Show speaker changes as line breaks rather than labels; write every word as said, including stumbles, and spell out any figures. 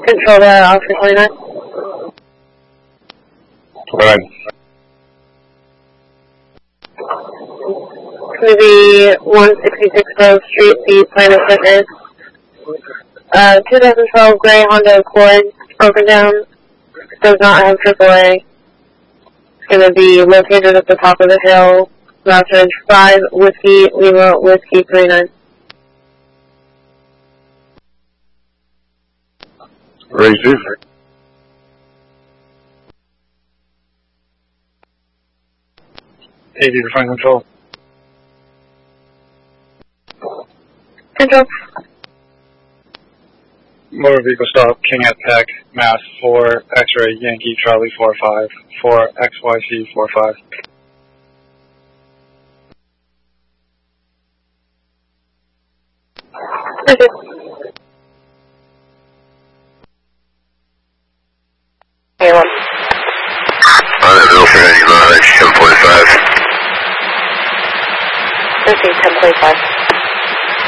Control to Officer twenty-nine.
Right.
It's going to be one sixty-six Grove Street, the Planet Fitness. Uh, twenty twelve gray Honda Accord, broken down, does not have triple A. It's going to be located at the top of the hill, Route Ridge five, Whiskey, Lima, Whiskey three nine.
Ready to. eighty to find control.
Control.
Motor vehicle stop, King at Peck, Mass four, X-ray, Yankee, Charlie four five, four, X Y C four five.
Okay. Hey, one.
I'm in Milford, hanging on, ten forty-five.
Okay, ten forty-five.